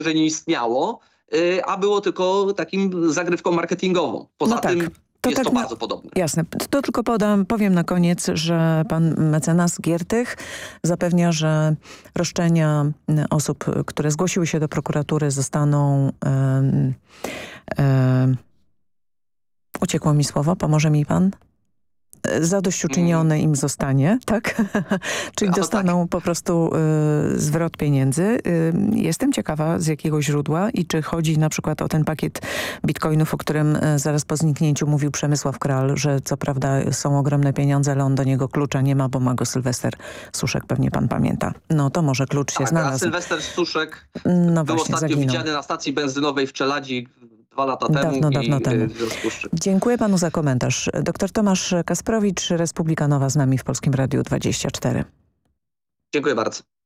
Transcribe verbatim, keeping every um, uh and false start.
że nie istniało, a było tylko takim zagrywką marketingową. Poza No tak. tym To jest tak to na- bardzo podobne. Jasne. To tylko podam, powiem na koniec, że pan mecenas Giertych zapewnia, że roszczenia osób, które zgłosiły się do prokuratury, zostaną... Um, um, uciekło mi słowo, pomoże mi pan? Zadośćuczynione im zostanie, tak? Czyli A, dostaną tak. po prostu y, zwrot pieniędzy. Y, jestem ciekawa z jakiego źródła i czy chodzi na przykład o ten pakiet bitcoinów, o którym y, zaraz po zniknięciu mówił Przemysław Kral, że co prawda są ogromne pieniądze, ale on do niego klucza nie ma, bo ma go Sylwester Suszek, pewnie pan pamięta. No to może klucz się Tak, a znalazł. Sylwester Suszek No był właśnie, ostatnio zaginął. widziany na stacji benzynowej w Czeladzi dwa lata temu. Dawno, i, dawno temu. w związku z czym- Dziękuję panu za komentarz. Doktor Tomasz Kasprowicz, Republika Nowa z nami w Polskim Radiu dwadzieścia cztery. Dziękuję bardzo.